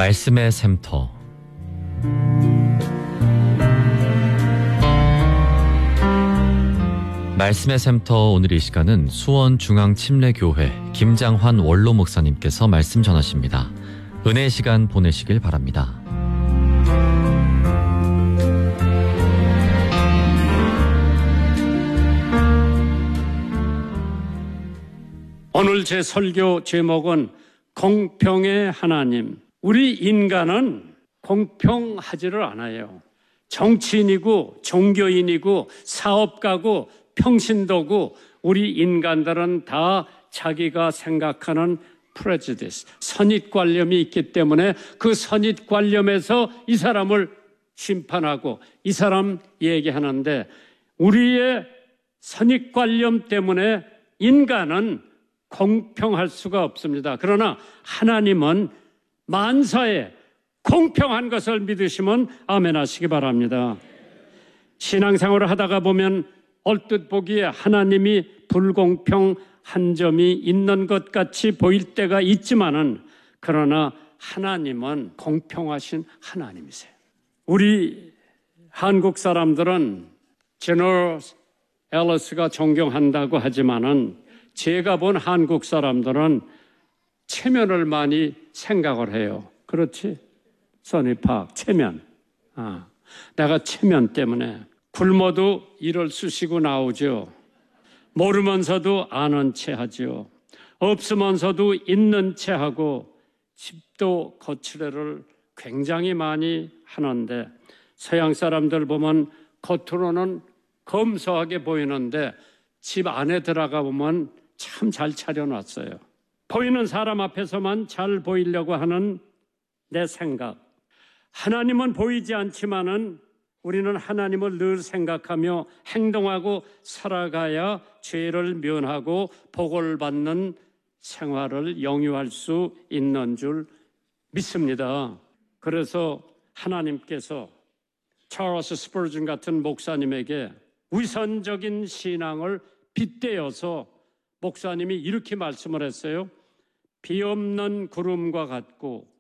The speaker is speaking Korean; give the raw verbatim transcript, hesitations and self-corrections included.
말씀의 샘터. 말씀의 샘터 오늘 이 시간은 수원중앙침례교회 김장환 원로 목사님께서 말씀 전하십니다. 은혜의 시간 보내시길 바랍니다. 오늘 제 설교 제목은 공평의 하나님. 우리 인간은 공평하지를 않아요. 정치인이고 종교인이고 사업가고 평신도고 우리 인간들은 다 자기가 생각하는 프레주디스, 선입관념이 있기 때문에 그 선입관념에서 이 사람을 심판하고 이 사람 얘기하는데, 우리의 선입관념 때문에 인간은 공평할 수가 없습니다. 그러나 하나님은 만사에 공평한 것을 믿으시면 아멘 하시기 바랍니다. 신앙생활을 하다가 보면 얼뜻 보기에 하나님이 불공평한 점이 있는 것 같이 보일 때가 있지만은, 그러나 하나님은 공평하신 하나님이세요. 우리 한국 사람들은 제너럴 앨리스가 존경한다고 하지만은 제가 본 한국 사람들은 체면을 많이 생각을 해요. 그렇지? 선입학, 체면. 아, 내가 체면 때문에 굶어도 이를 쑤시고 나오죠. 모르면서도 아는 체 하죠. 없으면서도 있는 체 하고 집도 거칠애를 굉장히 많이 하는데, 서양 사람들 보면 겉으로는 검소하게 보이는데 집 안에 들어가 보면 참 잘 차려놨어요. 보이는 사람 앞에서만 잘 보이려고 하는 내 생각. 하나님은 보이지 않지만은 우리는 하나님을 늘 생각하며 행동하고 살아가야 죄를 면하고 복을 받는 생활을 영위할 수 있는 줄 믿습니다. 그래서 하나님께서 찰스 스퍼전 같은 목사님에게 위선적인 신앙을 빗대어서 목사님이 이렇게 말씀을 했어요. 비 없는 구름과 같고